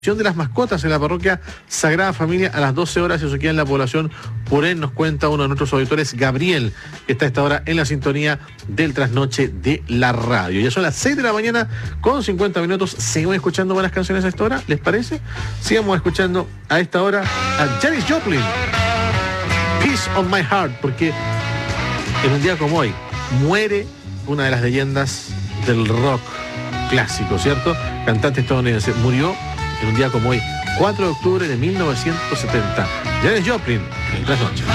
de las mascotas en la parroquia Sagrada Familia a las 12 horas, eso queda en la población Purén, nos cuenta uno de nuestros auditores, Gabriel, que está a esta hora en la sintonía del trasnoche de la radio. Ya son las 6 de la mañana con 50 minutos, seguimos escuchando buenas canciones a esta hora, ¿les parece? Sigamos escuchando a esta hora a Janis Joplin, Peace on My Heart, porque en un día como hoy muere una de las leyendas del rock clásico, ¿cierto? Cantante estadounidense, murió en un día como hoy, 4 de octubre de 1970. Janis Joplin, en el trasnoche.